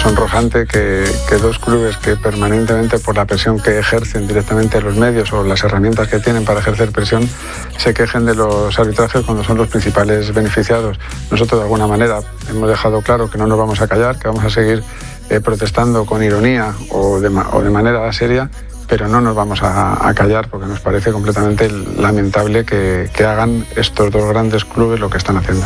sonrojante que dos clubes que permanentemente, por la presión que ejercen directamente los medios o las herramientas que tienen para ejercer presión, se quejen de los arbitrajes cuando son los principales beneficiados. Nosotros de alguna manera hemos dejado claro que no nos vamos a callar, que vamos a seguir protestando con ironía o de manera seria, pero no nos vamos a callar porque nos parece completamente lamentable que hagan estos dos grandes clubes lo que están haciendo.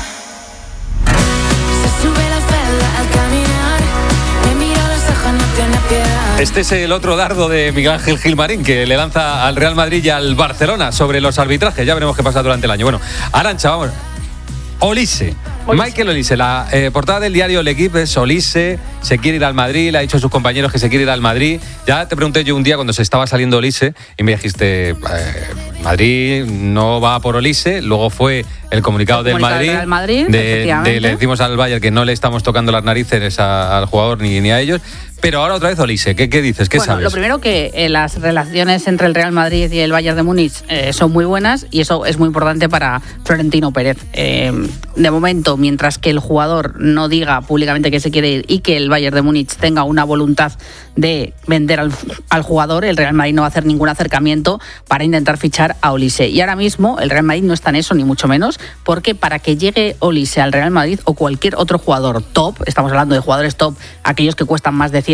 Este es el otro dardo de Miguel Ángel Gilmarín que le lanza al Real Madrid y al Barcelona sobre los arbitrajes. Ya veremos qué pasa durante el año. Bueno, Arantxa, vamos. Olise. Michael Olise, la portada del diario L'Equipe es Olise, se quiere ir al Madrid, le ha dicho a sus compañeros que se quiere ir al Madrid. Ya te pregunté yo un día cuando se estaba saliendo Olise y me dijiste, Madrid no va por Olise, luego fue el comunicado del Madrid, le decimos al Bayern que no le estamos tocando las narices al jugador ni a ellos. Pero ahora otra vez Olise, ¿qué dices? ¿Qué sabes? Lo primero que las relaciones entre el Real Madrid y el Bayern de Múnich son muy buenas y eso es muy importante para Florentino Pérez. De momento, mientras que el jugador no diga públicamente que se quiere ir y que el Bayern de Múnich tenga una voluntad de vender al jugador, el Real Madrid no va a hacer ningún acercamiento para intentar fichar a Olise. Y ahora mismo el Real Madrid no está en eso, ni mucho menos, porque para que llegue Olise al Real Madrid o cualquier otro jugador top, estamos hablando de jugadores top, aquellos que cuestan más de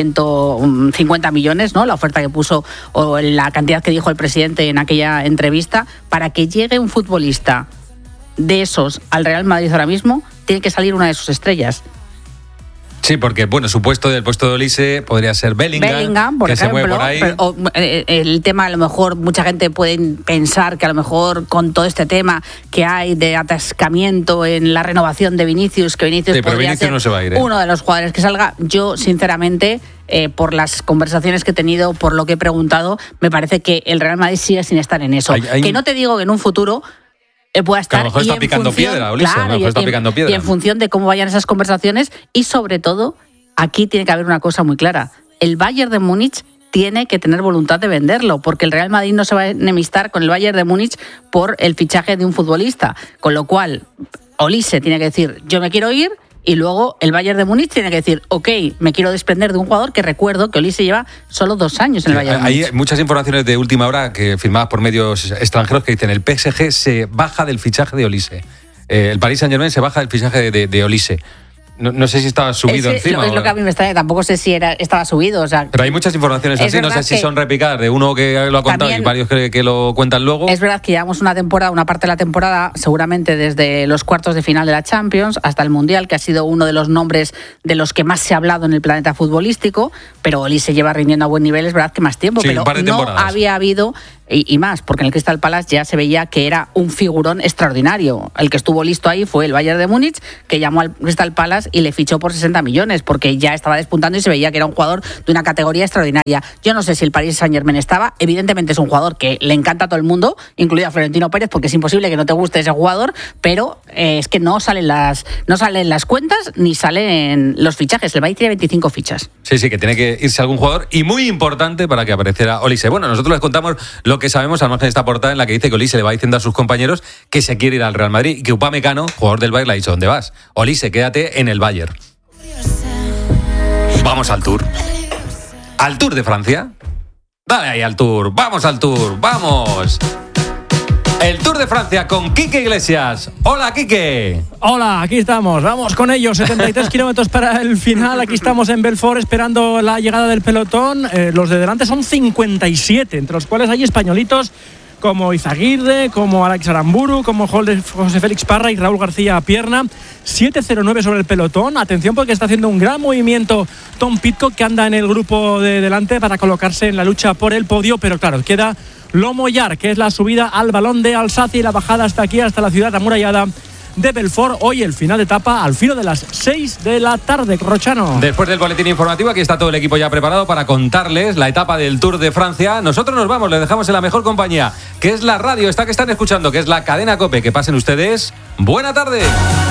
150 millones, ¿no? La oferta que puso o la cantidad que dijo el presidente en aquella entrevista, para que llegue un futbolista de esos al Real Madrid ahora mismo, tiene que salir una de sus estrellas. Sí, porque bueno, el puesto de Olise podría ser Bellingham, por que ejemplo, se mueve por ahí. Pero, el tema, a lo mejor, mucha gente puede pensar que a lo mejor con todo este tema que hay de atascamiento en la renovación de Vinicius, que Vinicius podría ser no se va a ir, uno de los jugadores que salga. Yo, sinceramente, por las conversaciones que he tenido, por lo que he preguntado, me parece que el Real Madrid sigue sin estar en eso. Que no te digo que en un futuro pueda estar, a lo mejor está picando piedra, Olise, y en función de cómo vayan esas conversaciones, y sobre todo, aquí tiene que haber una cosa muy clara: el Bayern de Múnich tiene que tener voluntad de venderlo, porque el Real Madrid no se va a enemistar con el Bayern de Múnich por el fichaje de un futbolista, con lo cual Olise tiene que decir, yo me quiero ir, y luego el Bayern de Múnich tiene que decir, ok, me quiero desprender de un jugador, que recuerdo que Olise lleva solo 2 años en el Bayern de Múnich. Hay muchas informaciones de última hora que firmadas por medios extranjeros que dicen el PSG se baja del fichaje de Olise. El Paris Saint-Germain se baja del fichaje de Olise. No sé si estaba subido encima. Es lo que a mí me extraña, tampoco sé si estaba subido. O sea, pero hay muchas informaciones así, no sé si son repicadas de uno que lo ha contado y varios que lo cuentan luego. Es verdad que llevamos una parte de la temporada, seguramente desde los cuartos de final de la Champions hasta el Mundial, que ha sido uno de los nombres de los que más se ha hablado en el planeta futbolístico, pero Olise lleva rindiendo a buen nivel, es verdad que más tiempo, sí, pero no había habido... Y más, porque en el Crystal Palace ya se veía que era un figurón extraordinario. El que estuvo listo ahí fue el Bayern de Múnich, que llamó al Crystal Palace y le fichó por 60 millones, porque ya estaba despuntando y se veía que era un jugador de una categoría extraordinaria. Yo no sé si el Paris Saint-Germain estaba, evidentemente es un jugador que le encanta a todo el mundo, incluido a Florentino Pérez, porque es imposible que no te guste ese jugador, pero es que no salen las cuentas ni salen los fichajes. El Bayern tiene 25 fichas. Sí, que tiene que irse algún jugador, y muy importante para que apareciera Olise. Bueno, nosotros les contamos lo que sabemos al margen de esta portada en la que dice que Olise le va diciendo a sus compañeros que se quiere ir al Real Madrid y que Upamecano, jugador del Bayern, le ha dicho, ¿dónde vas? Olise, quédate en el Bayern. Vamos al Tour. ¿Al Tour de Francia? Dale ahí al Tour, vamos al Tour, vamos. El Tour de Francia con Quique Iglesias. Hola, Quique. Hola, aquí estamos, vamos con ellos. 73 kilómetros para el final. Aquí estamos en Belfort esperando la llegada del pelotón. Los de delante son 57, entre los cuales hay españolitos como Izaguirre, como Alex Aramburu, como José Félix Parra y Raúl García Pierna. 7:09 sobre el pelotón. Atención, porque está haciendo un gran movimiento Tom Pidcock, que anda en el grupo de delante para colocarse en la lucha por el podio, pero claro, queda Lomollar, que es la subida al Balón de Alsacia, y la bajada hasta aquí, hasta la ciudad amurallada de Belfort. Hoy el final de etapa al filo de las 6 de la tarde, Rochano. Después del boletín informativo, aquí está todo el equipo ya preparado para contarles la etapa del Tour de Francia. Nosotros nos vamos, les dejamos en la mejor compañía, que es la radio, esta que están escuchando, que es la cadena COPE. Que pasen ustedes buena tarde.